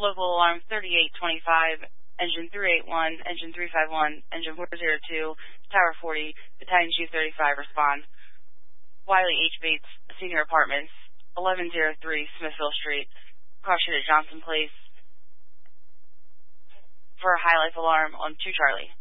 Local alarm 3825, engine 381, engine 351, engine 402, Tower 40, Battalion Chief 35, respond. Wiley H. Bates, Senior Apartments, 1103 Smithville Street, caution at Johnson Place for a high life alarm on 2 Charlie.